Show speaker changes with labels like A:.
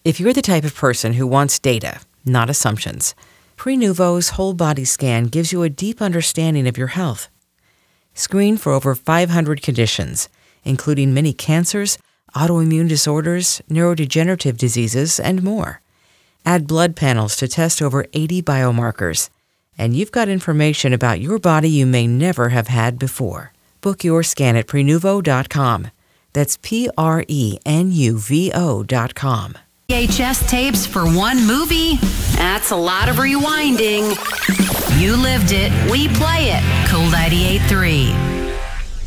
A: If you're the type of person who wants data, not assumptions, Prenuvo's whole body scan gives you a deep understanding of your health. Screen for over 500 conditions, including many cancers, autoimmune disorders, neurodegenerative diseases, and more. Add blood panels to test over 80 biomarkers, and you've got information about your body you may never have had before. Book your scan at Prenuvo.com. That's Prenuvo.com.
B: VHS tapes for one movie? That's a lot of rewinding. You lived it, we play it. Cool 98.3.